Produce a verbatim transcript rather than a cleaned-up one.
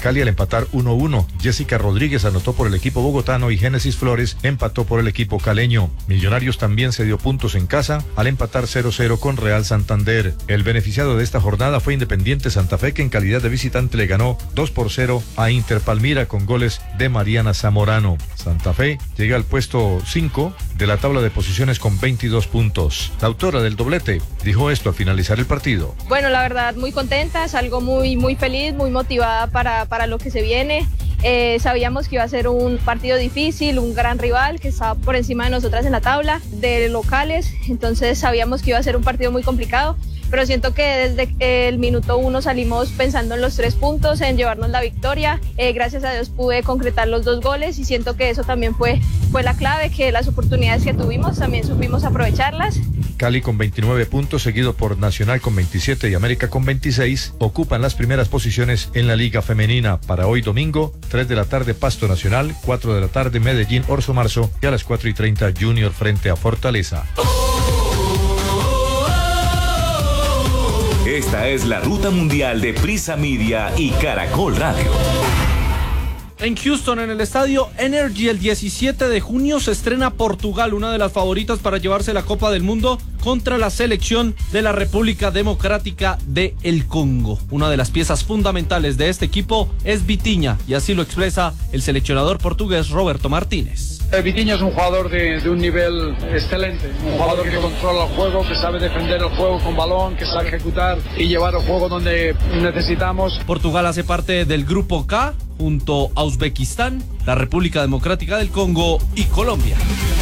Cali al empatar uno uno. Jessica Rodríguez anotó por el equipo bogotano y Génesis Flores empató por el equipo caleño. Millonarios también se dio puntos en casa al empatar cero cero con Real Santander. El beneficiado de esta jornada fue Independiente Santa Fe, que en calidad de visitante le ganó dos por cero a Inter Palmira con goles de Mariana Zamorano. Santa Fe llega al puesto cinco de la tabla de posiciones con veintidós puntos. La autora del doblete dijo esto al finalizar el partido. Bueno, la verdad muy contenta, salgo muy, muy feliz, muy motivada para, para lo que se viene. Eh, sabíamos que iba a ser un partido difícil, un gran rival que estaba por encima de nosotras en la tabla de locales, entonces sabíamos que iba a ser un partido muy complicado, pero siento que desde el minuto uno salimos pensando en los tres puntos, en llevarnos la victoria. Eh, gracias a Dios pude concretar los dos goles y siento que eso también fue, fue la clave, que las oportunidades que tuvimos también supimos aprovecharlas. Cali con veintinueve puntos, seguido por Nacional con veintisiete y América con veintiséis, ocupan las primeras posiciones en la Liga Femenina. Para hoy domingo, tres de la tarde Pasto Nacional, cuatro de la tarde Medellín Orso Marzo y a las cuatro y treinta Junior frente a Fortaleza. Esta es la ruta mundial de Prisa Media y Caracol Radio. En Houston, en el estadio Energy, el diecisiete de junio se estrena Portugal, una de las favoritas para llevarse la Copa del Mundo, contra la selección de la República Democrática de el Congo. Una de las piezas fundamentales de este equipo es Vitinha, y así lo expresa el seleccionador portugués Roberto Martínez. Vitinha es un jugador de, de un nivel excelente, un jugador que controla el juego, que sabe defender el juego con balón, que sabe ejecutar y llevar el juego donde necesitamos. Portugal hace parte del grupo K junto a Uzbekistán, la República Democrática del Congo y Colombia.